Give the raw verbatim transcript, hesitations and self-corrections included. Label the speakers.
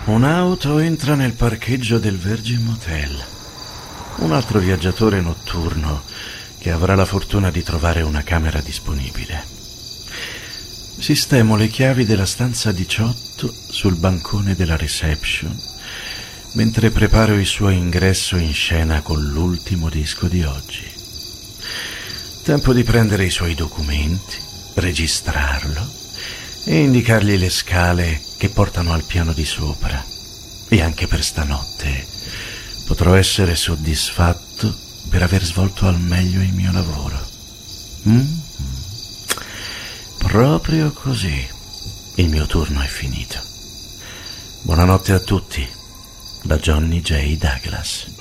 Speaker 1: Un'auto entra nel parcheggio del Virgin Motel. Un altro viaggiatore notturno che avrà la fortuna di trovare una camera disponibile. Sistemo le chiavi della stanza diciotto sul bancone della reception mentre preparo il suo ingresso in scena con l'ultimo disco di oggi. Tempo di prendere i suoi documenti, registrarlo e indicargli le scale che portano al piano di sopra. E anche per stanotte potrò essere soddisfatto per aver svolto al meglio il mio lavoro. Mm? Proprio così. Il mio turno è finito. Buonanotte a tutti, da Johnny J. Douglas.